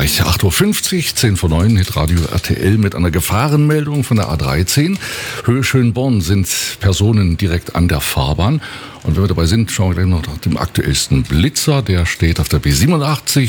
gleich 8.50 Uhr, 10 vor 9, Hitradio RTL mit einer Gefahrenmeldung von der A13. Höhe Schönborn sind Personen direkt an der Fahrbahn. Und wenn wir dabei sind, schauen wir gleich noch nach dem aktuellsten Blitzer. Der steht auf der B87